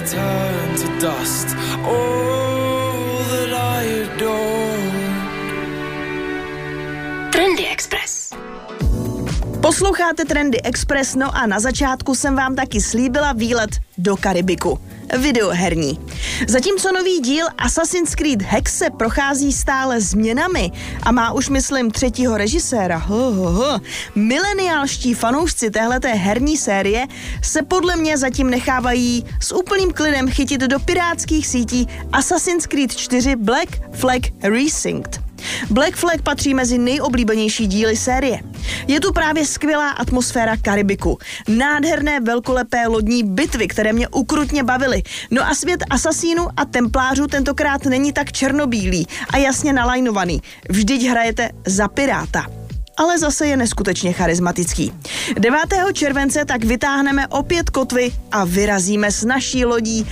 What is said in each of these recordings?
turn to dust. All that I adore. Trendy Express. Posloucháte Trendy Express, no a na začátku jsem vám taky slíbila výlet do Karibiku. Videoherní. Zatímco nový díl Assassin's Creed Hexe prochází stále změnami a má už, myslím, 3. režiséra, mileniálští fanoušci téhleté herní série se podle mě zatím nechávají s úplným klidem chytit do pirátských sítí Assassin's Creed 4 Black Flag Resynced. Black Flag patří mezi nejoblíbenější díly série. Je tu právě skvělá atmosféra Karibiku, nádherné velkolepé lodní bitvy, které mě ukrutně bavily. No a svět asasínů a templářů tentokrát není tak černobílý a jasně nalajnovaný. Vždyť hrajete za piráta. Ale zase je neskutečně charismatický. 9. července tak vytáhneme opět kotvy a vyrazíme s naší lodí.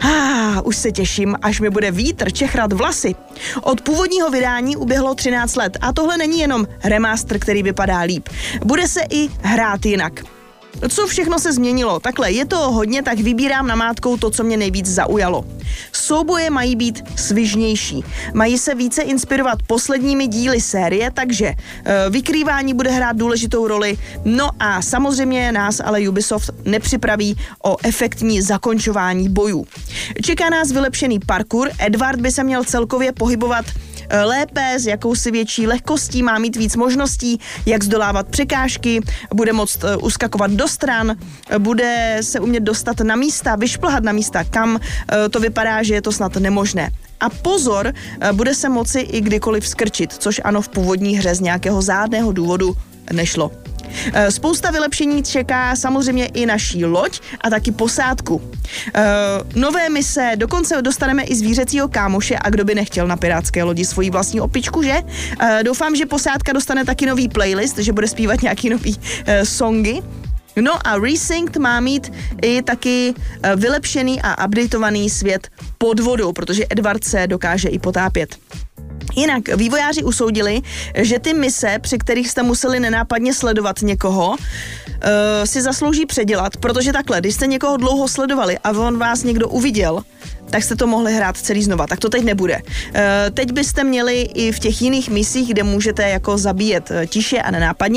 Už se těším, až mi bude vítr čechrat vlasy. Od původního vydání uběhlo 13 let a tohle není jenom remaster, který vypadá líp. Bude se i hrát jinak. Co všechno se změnilo? Takhle, je to hodně, tak vybírám namátkou to, co mě nejvíc zaujalo. Souboje mají být svižnější. Mají se více inspirovat posledními díly série, takže vykrývání bude hrát důležitou roli. No a samozřejmě nás ale Ubisoft nepřipraví o efektní zakončování bojů. Čeká nás vylepšený parkour. Edward by se měl celkově pohybovat lépe, s jakousi větší lehkostí, má mít víc možností, jak zdolávat překážky, bude moct uskakovat do stran, bude se umět dostat na místa, vyšplhat na místa, kam to vypadá, že je to snad nemožné. A pozor, bude se moci i kdykoliv skrčit, což ano, v původní hře z nějakého zádného důvodu nešlo. Spousta vylepšení čeká samozřejmě i naší loď a taky posádku. Nové mise, dokonce dostaneme i zvířecího kámoše a kdo by nechtěl na pirátské lodi svoji vlastní opičku, že? Doufám, že posádka dostane taky nový playlist, že bude zpívat nějaký nový songy. No a Resynced má mít i taky vylepšený a updateovaný svět pod vodou, protože Edward se dokáže i potápět. Jinak vývojáři usoudili, že ty mise, při kterých jste museli nenápadně sledovat někoho, si zaslouží předělat, protože takhle, když jste někoho dlouho sledovali a on vás někdo uviděl, tak jste to mohli hrát celý znova, tak to teď nebude. Teď byste měli i v těch jiných misích, kde můžete jako zabíjet tiše a nenápadně,